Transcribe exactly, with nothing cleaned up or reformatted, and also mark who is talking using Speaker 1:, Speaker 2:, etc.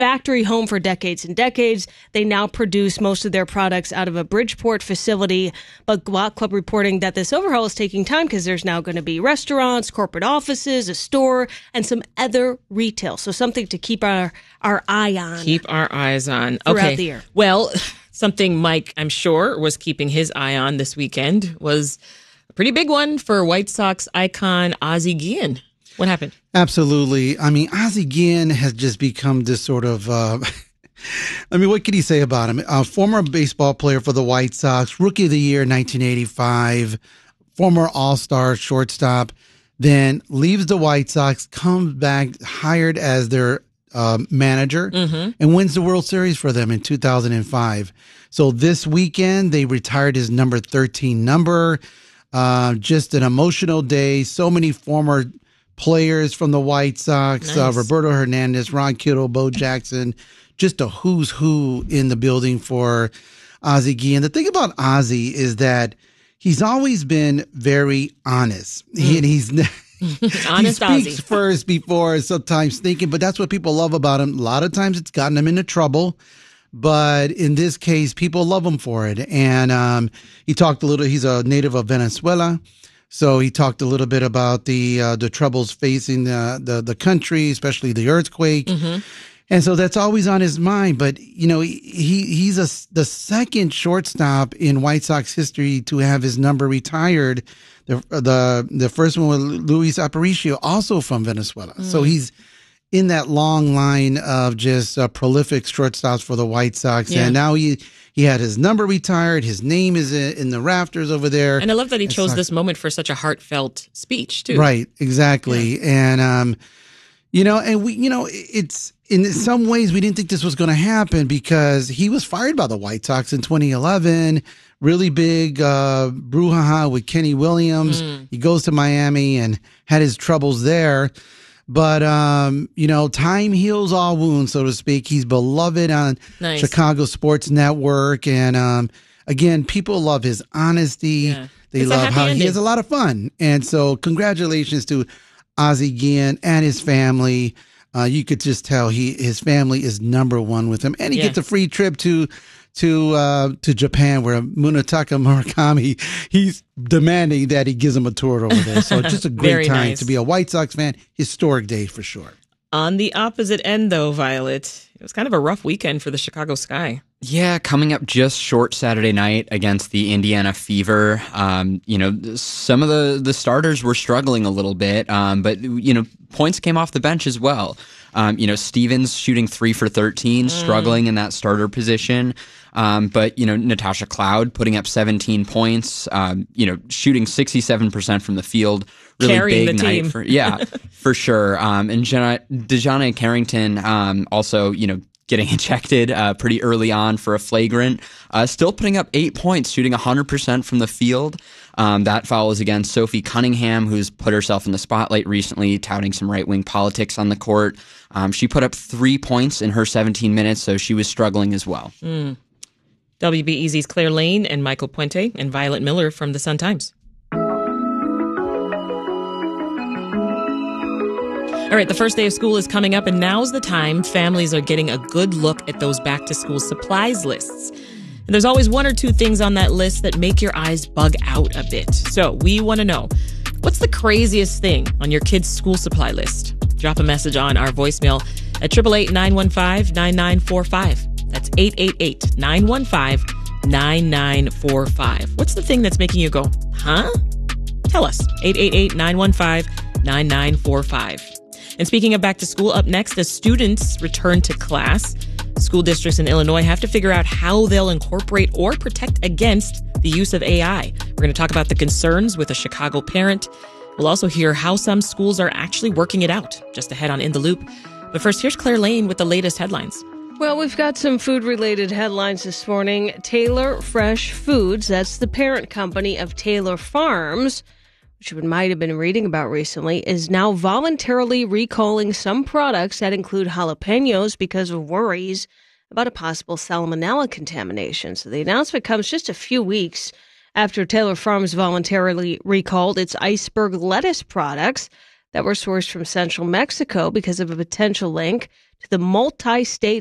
Speaker 1: factory home for decades and decades. They now produce most of their products out of a Bridgeport facility. But Yacht Club reporting that this overhaul is taking time because there's now going to be restaurants, corporate offices, a store, and some other retail. So something to keep our, our eye on.
Speaker 2: Keep our eyes on.
Speaker 1: Throughout
Speaker 2: okay.
Speaker 1: the year.
Speaker 2: Well, something Mike, I'm sure, was keeping his eye on this weekend was a pretty big one for White Sox icon Ozzie Guillen. What happened?
Speaker 3: Absolutely. I mean, Ozzie Guillen has just become this sort of, uh, I mean, what can you say about him? A former baseball player for the White Sox, Rookie of the Year, nineteen eighty-five, former All-Star shortstop, then leaves the White Sox, comes back, hired as their uh, manager, mm-hmm. and wins the World Series for them in two thousand five. So this weekend, they retired his number thirteen number. Uh, just an emotional day. So many former players from the White Sox, nice. uh, Roberto Hernandez, Ron Kittle, Bo Jackson, just a who's who in the building for Ozzie Guillen. The thing about Ozzie is that he's always been very honest. Mm. He, and he's
Speaker 2: honest
Speaker 3: he speaks
Speaker 2: Ozzie.
Speaker 3: first before sometimes thinking, but that's what people love about him. A lot of times it's gotten him into trouble. But in this case, people love him for it. And um, he talked a little, he's a native of Venezuela. So he talked a little bit about the uh, the troubles facing the, the the country, especially the earthquake, mm-hmm. and so that's always on his mind. But you know, he he's a, the second shortstop in White Sox history to have his number retired. The the the first one was Luis Aparicio, also from Venezuela. Mm. So he's in that long line of just uh, prolific shortstops for the White Sox, yeah. and now he. He had his number retired. His name is in the rafters over there.
Speaker 2: And I love that he
Speaker 3: it's
Speaker 2: chose
Speaker 3: like,
Speaker 2: this moment for such a heartfelt speech, too.
Speaker 3: Right, exactly. Yeah. And, um, you know, and we, you know, it's in some ways we didn't think this was going to happen because he was fired by the White Sox in twenty eleven. Really big uh, brouhaha with Kenny Williams. Mm. He goes to Miami and had his troubles there. But, um, you know, time heals all wounds, so to speak. He's beloved on nice. Chicago Sports Network. And, um, again, people love his honesty. Yeah. They
Speaker 2: it's
Speaker 3: love how
Speaker 2: ending.
Speaker 3: he has a lot of fun. And so congratulations to Ozzie Guillen and his family. Uh, you could just tell he his family is number one with him. And he yeah. gets a free trip to to uh, to Japan where Munetaka Murakami, he's demanding that he gives him a tour over there. So just a great time nice. to be a White Sox fan. Historic day for sure.
Speaker 2: On the opposite end, though, Violet, it was kind of a rough weekend for the Chicago Sky.
Speaker 4: Yeah, coming up just short Saturday night against the Indiana Fever. Um, you know, some of the, the starters were struggling a little bit, um, but, you know, points came off the bench as well. Um, you know, Stevens shooting three for thirteen, mm. struggling in that starter position. Um, but, you know, Natasha Cloud putting up seventeen points, um, you know, shooting sixty-seven percent from the field. Really
Speaker 2: Carrying
Speaker 4: big
Speaker 2: the
Speaker 4: night
Speaker 2: team.
Speaker 4: for, yeah, for sure. Um, and Jenna, DeJounte Carrington, um, also, you know, getting ejected uh, pretty early on for a flagrant. Uh, still putting up eight points, shooting one hundred percent from the field. Um, that foul is against Sophie Cunningham, who's put herself in the spotlight recently, touting some right-wing politics on the court. Um, she put up three points in her seventeen minutes, so she was struggling as well.
Speaker 2: Mm. W B E Z's Claire Lane and Michael Puente and Violet Miller from the Sun-Times. All right, the first day of school is coming up, and now's the time families are getting a good look at those back-to-school supplies lists. And there's always one or two things on that list that make your eyes bug out a bit. So we want to know, what's the craziest thing on your kid's school supply list? Drop a message on our voicemail at eight eight eight, nine one five, nine nine four five. That's eight eight eight, nine one five, nine nine four five. What's the thing that's making you go, huh? Tell us. eight eight eight, nine one five, nine nine four five. And speaking of back to school, up next, as students return to class, school districts in Illinois have to figure out how they'll incorporate or protect against the use of A I. We're going to talk about the concerns with a Chicago parent. We'll also hear how some schools are actually working it out, just ahead on In the Loop. But first, here's Claire Lane with the latest headlines.
Speaker 1: Well, we've got some food-related headlines this morning. Taylor Fresh Foods, that's the parent company of Taylor Farms, which you might have been reading about recently, is now voluntarily recalling some products that include jalapenos because of worries about a possible salmonella contamination. So the announcement comes just a few weeks after Taylor Farms voluntarily recalled its iceberg lettuce products. that were sourced from central Mexico because of a potential link to the multi-state